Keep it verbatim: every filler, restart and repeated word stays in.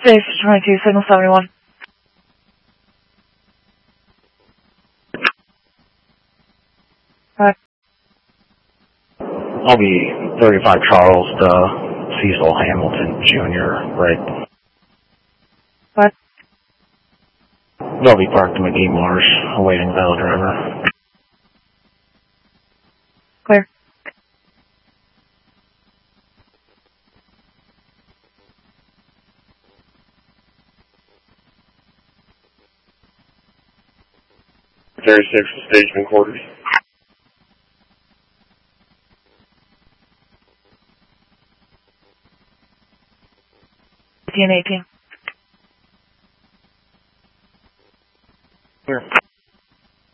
Station twenty-two, signal seventy-one. Alright. I'll be thirty-five Charles to Cecil Hamilton Junior, right? What? They'll be parked in McGee Marsh, awaiting valid driver. Clear. thirty-six to station quarters. fifteen eighteen.